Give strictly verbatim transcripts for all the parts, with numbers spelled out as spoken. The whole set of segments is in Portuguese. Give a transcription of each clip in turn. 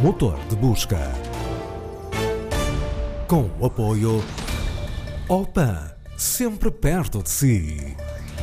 Motor de Busca. Com o apoio Opan, sempre perto de si.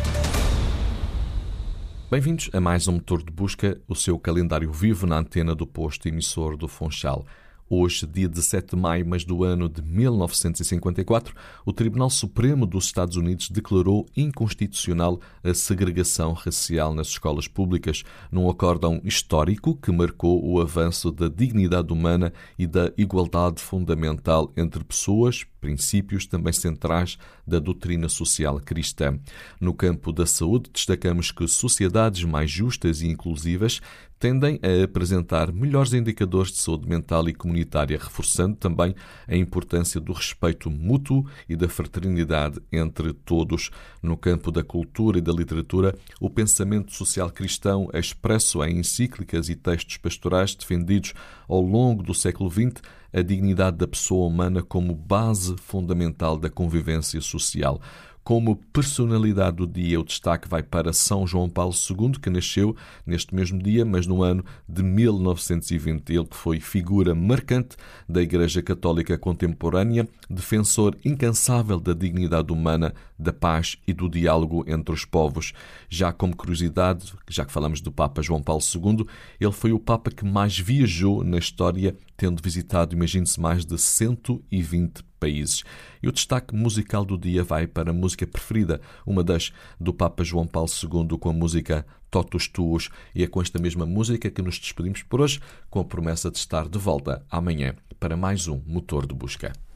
Bem-vindos a mais um Motor de Busca, o seu calendário vivo na antena do posto emissor do Funchal. Hoje, dia dezassete de maio, mas do ano de mil novecentos e cinquenta e quatro, o Tribunal Supremo dos Estados Unidos declarou inconstitucional a segregação racial nas escolas públicas, num acórdão histórico que marcou o avanço da dignidade humana e da igualdade fundamental entre pessoas, princípios também centrais da doutrina social cristã. No campo da saúde, destacamos que sociedades mais justas e inclusivas tendem a apresentar melhores indicadores de saúde mental e comunitária, reforçando também a importância do respeito mútuo e da fraternidade entre todos. No campo da cultura e da literatura, o pensamento social cristão é expresso em encíclicas e textos pastorais defendidos ao longo do século vinte, a dignidade da pessoa humana como base fundamental da convivência social. Como personalidade do dia, o destaque vai para São João Paulo segundo, que nasceu neste mesmo dia, mas no ano de mil novecentos e vinte. Ele que foi figura marcante da Igreja Católica contemporânea, defensor incansável da dignidade humana, da paz e do diálogo entre os povos. Já como curiosidade, já que falamos do Papa João Paulo segundo, ele foi o Papa que mais viajou na história, tendo visitado, imagine-se, mais de cento e vinte países. E o destaque musical do dia vai para a música preferida, uma das do Papa João Paulo segundo, com a música Totus Tuus. E é com esta mesma música que nos despedimos por hoje, com a promessa de estar de volta amanhã para mais um Motor de Busca.